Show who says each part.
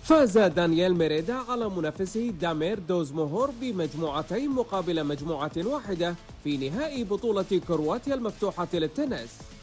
Speaker 1: فاز دانييل ميريدا على منافسه دامير دوزموهور بمجموعتين مقابل مجموعة واحدة في نهائي بطولة كرواتيا المفتوحة للتنس.